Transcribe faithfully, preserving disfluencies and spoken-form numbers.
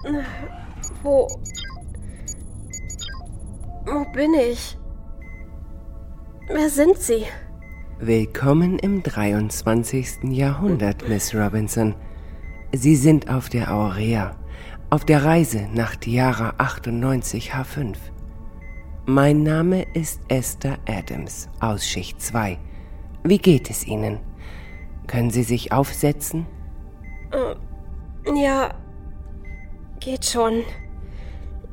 Wo... Wo bin ich? Wer sind Sie? Willkommen im dreiundzwanzigsten Jahrhundert, Miss Robinson. Sie sind auf der Aurea, auf der Reise nach Tiara achtundneunzig H fünf. Mein Name ist Esther Adams aus Schicht zwei. Wie geht es Ihnen? Können Sie sich aufsetzen? Ja, geht schon.